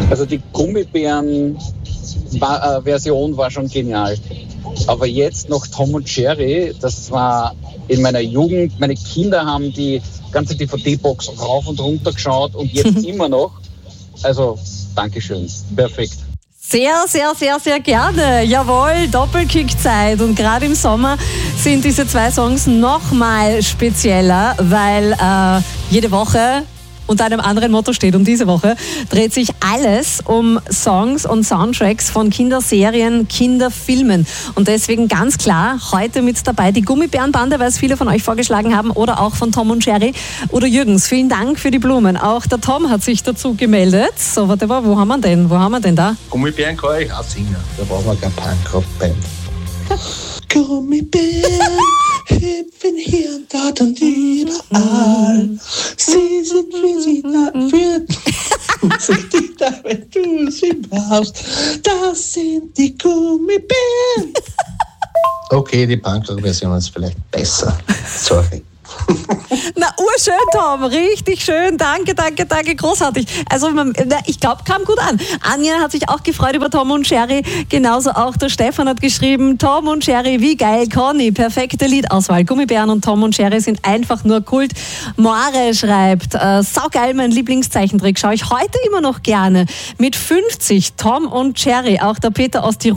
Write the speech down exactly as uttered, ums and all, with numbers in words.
Also die Gummibären-Version war schon genial. Aber jetzt noch Tom und Jerry, das war in meiner Jugend, meine Kinder haben die ganze D V D-Box rauf und runter geschaut und jetzt immer noch. Also, Dankeschön. Perfekt. Sehr, sehr, sehr, sehr gerne. Jawohl, Doppelkick-Zeit. Und gerade im Sommer sind diese zwei Songs noch mal spezieller, weil äh, jede Woche unter einem anderen Motto steht. Und diese Woche dreht sich alles um Songs und Soundtracks von Kinderserien, Kinderfilmen. Und deswegen ganz klar heute mit dabei die Gummibärenbande, weil es viele von euch vorgeschlagen haben, oder auch von Tom und Jerry oder Jürgens. Vielen Dank für die Blumen. Auch der Tom hat sich dazu gemeldet. So, warte mal, wo haben wir denn? Wo haben wir denn da? Gummibären kann ich auch singen. Da brauchen wir keine Punkrock-Band. Gummibären hüpfen hier und dort und überall. Sie sind wie sie dafür. Sing dich da, wenn du sie brauchst. Das sind die Gummibären. Okay, die Punkrock-Version ist vielleicht besser. Sorry. Na, urschön, Tom. Richtig schön. Danke, danke, danke. Großartig. Also, ich glaube, kam gut an. Anja hat sich auch gefreut über Tom und Jerry. Genauso auch der Stefan hat geschrieben, Tom und Jerry, wie geil. Conny, perfekte Liedauswahl. Gummibären und Tom und Jerry sind einfach nur Kult. Moire schreibt, äh, saugeil, mein Lieblingszeichentrick. Schaue ich heute immer noch gerne. Mit fünfzig Tom und Jerry. Auch der Peter aus Tirol